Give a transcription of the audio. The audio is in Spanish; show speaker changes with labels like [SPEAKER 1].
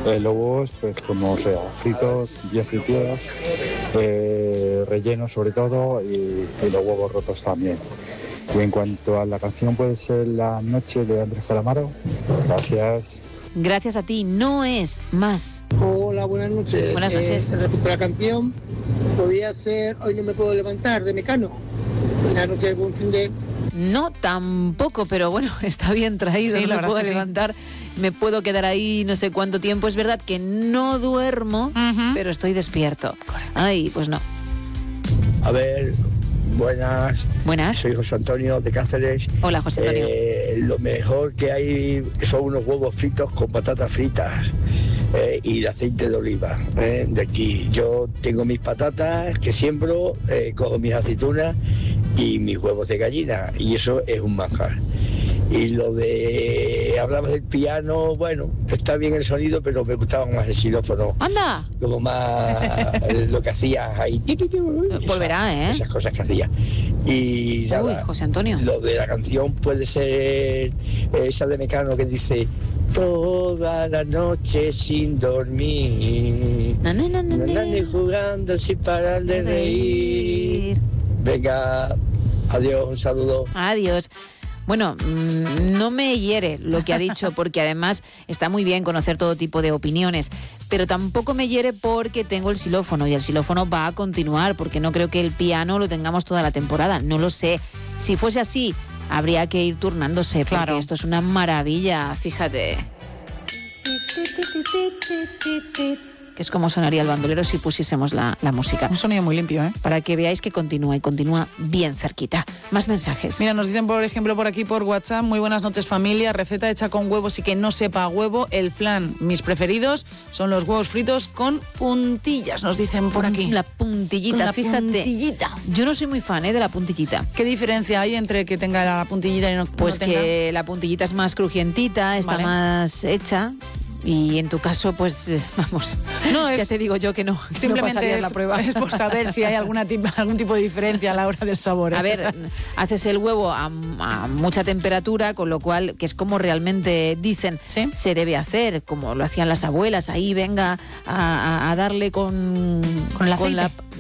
[SPEAKER 1] Los huevos, pues como sea, fritos, bien fritidos, rellenos sobre todo y los huevos rotos también. Y en cuanto a la canción, puede ser La Noche de Andrés Calamaro. Gracias.
[SPEAKER 2] Gracias a ti, no es más.
[SPEAKER 3] Hola, buenas noches.
[SPEAKER 2] Buenas noches.
[SPEAKER 3] Respecto a la canción, podría ser Hoy no me puedo levantar, de Mecano. Buenas noches, buen fin de...
[SPEAKER 2] No, tampoco, pero bueno, está bien traído.
[SPEAKER 4] Sí,
[SPEAKER 2] no
[SPEAKER 4] la
[SPEAKER 2] me
[SPEAKER 4] verdad
[SPEAKER 2] puedo
[SPEAKER 4] es que
[SPEAKER 2] levantar, me puedo quedar ahí no sé cuánto tiempo. Es verdad que no duermo, pero estoy despierto.
[SPEAKER 4] Correcto.
[SPEAKER 2] Ay, pues no.
[SPEAKER 5] A ver, buenas.
[SPEAKER 2] Buenas.
[SPEAKER 5] Soy José Antonio de Cáceres.
[SPEAKER 2] Hola, José Antonio.
[SPEAKER 5] Lo mejor que hay son unos huevos fritos con patatas fritas y de aceite de oliva. De aquí yo tengo mis patatas que siembro, cojo mis aceitunas y mis huevos de gallina, y eso es un manjar. Y lo de... hablabas del piano, bueno, está bien el sonido, pero me gustaba más el xilófono.
[SPEAKER 2] ¡Anda!
[SPEAKER 5] Como más lo que hacías ahí.
[SPEAKER 2] Volverá,
[SPEAKER 5] Esas cosas que hacía. Y nada,
[SPEAKER 2] Uy, José Antonio.
[SPEAKER 5] lo de la canción puede ser esa de Mecano que dice: toda la noche sin dormir,
[SPEAKER 2] Na, na, na, na, na.
[SPEAKER 5] y jugando sin parar de reír. Venga, adiós, un saludo.
[SPEAKER 2] Adiós. Bueno, no me hiere lo que ha dicho, porque además está muy bien conocer todo tipo de opiniones, pero tampoco me hiere porque tengo el xilófono y el xilófono va a continuar, porque no creo que el piano lo tengamos toda la temporada, no lo sé. Si fuese así, habría que ir turnándose, porque
[SPEAKER 4] Claro.
[SPEAKER 2] esto es una maravilla, fíjate. Que es como sonaría el bandolero si pusiésemos la música.
[SPEAKER 4] Un sonido muy limpio, ¿eh?
[SPEAKER 2] Para que veáis que continúa y continúa bien cerquita. Más mensajes.
[SPEAKER 4] Mira, nos dicen, por ejemplo, por aquí por WhatsApp: muy buenas noches, familia, receta hecha con huevos y que no sepa a huevo, el flan. Mis preferidos son los huevos fritos con puntillas, nos dicen por aquí.
[SPEAKER 2] La puntillita,
[SPEAKER 4] Con la
[SPEAKER 2] fíjate.
[SPEAKER 4] puntillita.
[SPEAKER 2] Yo no soy muy fan de la puntillita.
[SPEAKER 4] ¿Qué diferencia hay entre que tenga la puntillita y no,
[SPEAKER 2] Pues
[SPEAKER 4] no tenga?
[SPEAKER 2] que la puntillita es más crujientita, está
[SPEAKER 4] Vale.
[SPEAKER 2] más hecha. Y en tu caso, pues vamos,
[SPEAKER 4] No,
[SPEAKER 2] ya
[SPEAKER 4] es-
[SPEAKER 2] te digo yo que no
[SPEAKER 4] Simplemente
[SPEAKER 2] pasaría la prueba.
[SPEAKER 4] es por saber si hay algún tipo de diferencia a la hora del sabor, ¿eh?
[SPEAKER 2] A ver, haces el huevo a mucha temperatura, con lo cual, que es como realmente dicen,
[SPEAKER 4] ¿Sí?
[SPEAKER 2] se debe hacer, como lo hacían las abuelas, ahí venga a darle con
[SPEAKER 4] ¿Con el aceite?